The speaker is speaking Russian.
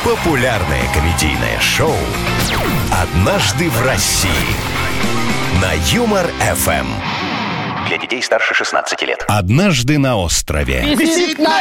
Популярное комедийное шоу «Однажды в России» на Юмор ФМ. Для детей старше 16 лет. «Однажды на острове». Висит на